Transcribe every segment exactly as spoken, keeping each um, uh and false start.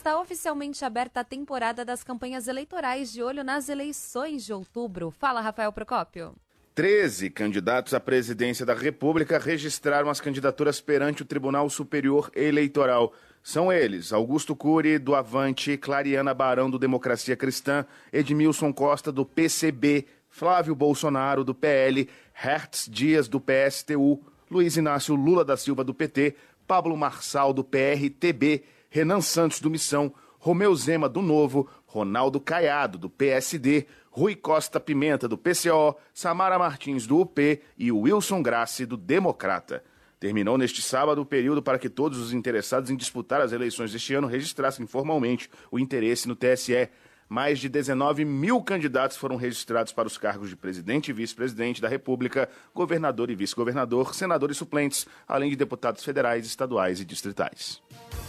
Está oficialmente aberta a temporada das campanhas eleitorais de olho nas eleições de outubro. Fala, Rafael Procópio. Treze candidatos à presidência da República registraram as candidaturas perante o Tribunal Superior Eleitoral. São eles: Augusto Cury, do Avante; Clariana Barão, do Democracia Cristã; Edmilson Costa, do P C B; Flávio Bolsonaro, do P L; Hertz Dias, do P S T U; Luiz Inácio Lula da Silva, do P T; Pablo Marçal, do P R T B; Renan Santos, do Missão; Romeu Zema, do Novo; Ronaldo Caiado, do P S D; Rui Costa Pimenta, do P C O; Samara Martins, do U P e Wilson Grassi, do Democrata. Terminou neste sábado o período para que todos os interessados em disputar as eleições deste ano registrassem formalmente o interesse no T S E. Mais de dezenove mil candidatos foram registrados para os cargos de presidente e vice-presidente da República, governador e vice-governador, senadores suplentes, além de deputados federais, estaduais e distritais.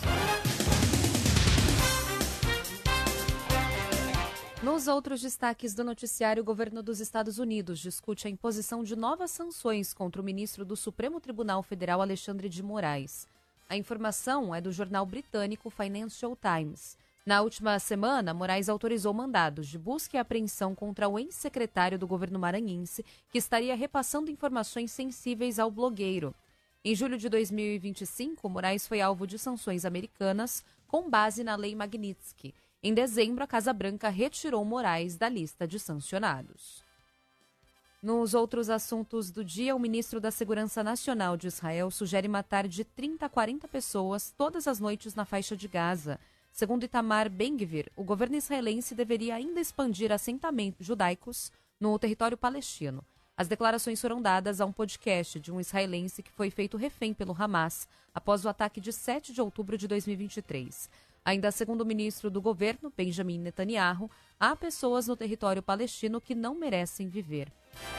Nos outros destaques do noticiário, o governo dos Estados Unidos discute a imposição de novas sanções contra o ministro do Supremo Tribunal Federal, Alexandre de Moraes. A informação é do jornal britânico Financial Times. Na última semana, Moraes autorizou mandados de busca e apreensão contra o ex-secretário do governo maranhense, que estaria repassando informações sensíveis ao blogueiro. Em julho de dois mil e vinte e cinco, Moraes foi alvo de sanções americanas com base na Lei Magnitsky. Em dezembro, a Casa Branca retirou Moraes da lista de sancionados. Nos outros assuntos do dia, o ministro da Segurança Nacional de Israel sugere matar de trinta a quarenta pessoas todas as noites na faixa de Gaza. Segundo Itamar Ben-Gvir, o governo israelense deveria ainda expandir assentamentos judaicos no território palestino. As declarações foram dadas a um podcast de um israelense que foi feito refém pelo Hamas após o ataque de sete de outubro de dois mil e vinte e três. Ainda segundo o ministro do governo, Benjamin Netanyahu, há pessoas no território palestino que não merecem viver.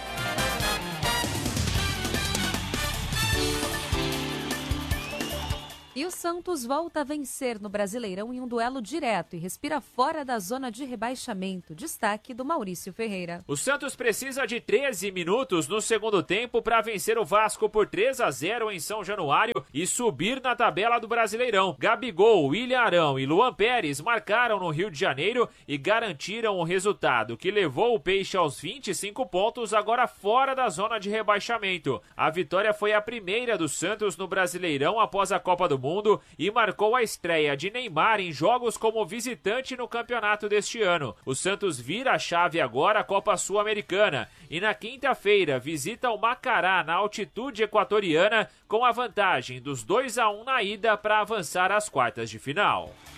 E o Santos volta a vencer no Brasileirão em um duelo direto e respira fora da zona de rebaixamento. Destaque do Maurício Ferreira. O Santos precisa de treze minutos no segundo tempo para vencer o Vasco por três a zero em São Januário e subir na tabela do Brasileirão. Gabigol, William Arão e Luan Pérez marcaram no Rio de Janeiro e garantiram o resultado, que levou o Peixe aos vinte e cinco pontos, agora fora da zona de rebaixamento. A vitória foi a primeira do Santos no Brasileirão após a Copa do Mundo Mundo e marcou a estreia de Neymar em jogos como visitante no campeonato deste ano. O Santos vira a chave agora à Copa Sul-Americana e na quinta-feira visita o Macará na altitude equatoriana com a vantagem dos dois a um na ida para avançar às quartas de final.